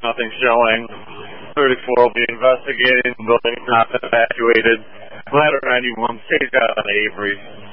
nothing showing. 34 will be investigating. The building's not been evacuated. Ladder 91 stays out on Avery.